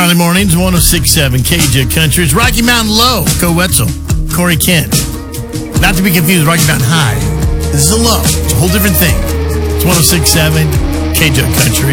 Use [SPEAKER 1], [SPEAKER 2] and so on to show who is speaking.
[SPEAKER 1] Early mornings, 106.7 KJ Country. It's Rocky Mountain Low. Co Wetzel, Corey Kent. Not to be confused with Rocky Mountain High. This is a low. It's a whole different thing. It's 106.7 KJ Country.